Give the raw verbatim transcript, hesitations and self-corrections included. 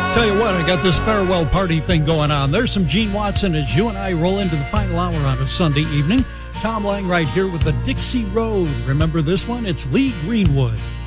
Tell you what, I got this farewell party thing going on. There's some Gene Watson as you and I roll into the final hour on a Sunday evening. Tom Lang right here with the Dixie Road. Remember this one? It's Lee Greenwood.